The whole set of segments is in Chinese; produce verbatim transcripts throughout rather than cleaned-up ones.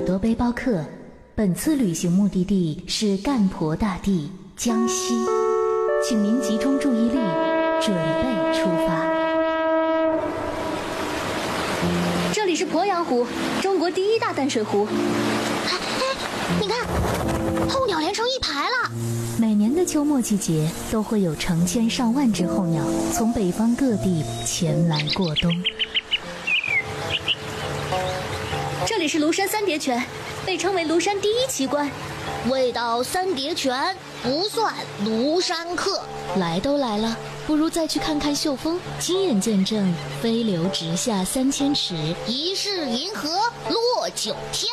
多背包客，本次旅行目的地是干婆大地江西，请您集中注意力，准备出发。 这里是鄱阳湖，中国第一大淡水湖。 哎哎，你看，候鸟连成一排了。 每年的秋末季节，都会有成千上万只候鸟从北方各地前来过冬。 这里是庐山三叠泉，被称为庐山第一奇观。 未到三叠泉不算庐山客。 来都来了，不如再去看看秀峰，亲眼见证飞流直下三千尺， 疑是银河落九天。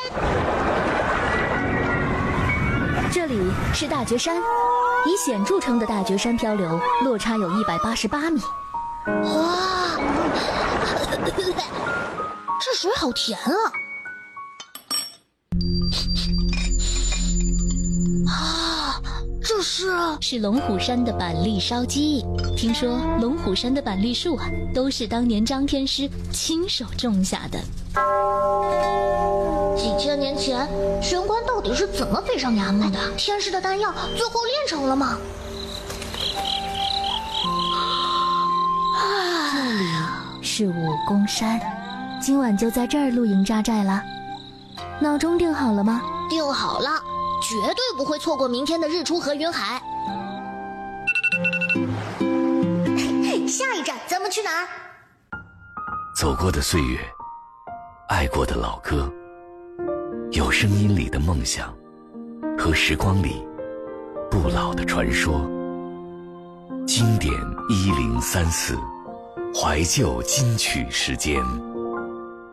这里是大觉山，以险著称的大觉山漂流落差有一百八十八米。 哇，这水好甜啊！啊，这是是龙虎山的板栗烧鸡。听说龙虎山的板栗树啊，都是当年张天师亲手种下的。 几千年前，玄关到底是怎么飞上衙门的？天师的丹药最后炼成了吗？ 这里是武功山，今晚就在这儿露营扎寨了。闹钟定好了吗？ 定好了，绝对不会错过明天的日出和云海。下一站咱们去哪儿？ 走过的岁月，爱过的老歌，有声音里的梦想，和时光里不老的传说。经典一零三四，怀旧金曲时间。